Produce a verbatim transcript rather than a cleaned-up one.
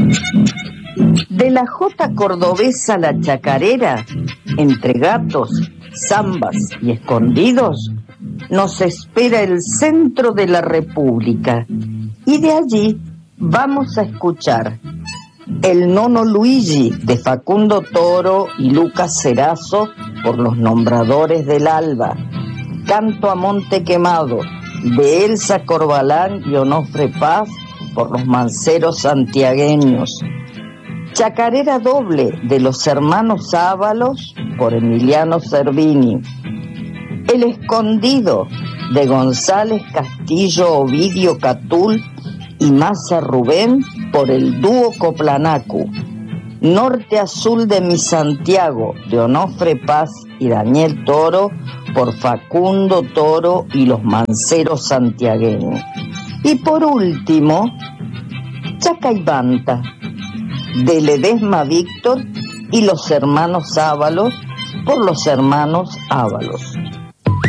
De la jota cordobesa La Chacarera, entre gatos, zambas y escondidos, nos espera el centro de la República, y de allí vamos a escuchar El Nono Luigi de Facundo Toro y Lucas Cerazo por los Nombradores del Alba, Canto a Monte Quemado de Elsa Corbalán y Onofre Paz por los Manceros santiagueños, Chacarera Doble de los Hermanos Ábalos por Emiliano Cervini, El Escondido de González Castillo, Ovidio Catul y Maza Rubén por el dúo Coplanacu, Norte Azul de mi Santiago de Onofre Paz y Daniel Toro por Facundo Toro y los Manceros santiagueños. Y por último, Chacaibanta de Ledesma Víctor y los Hermanos Ábalos por los Hermanos Ábalos.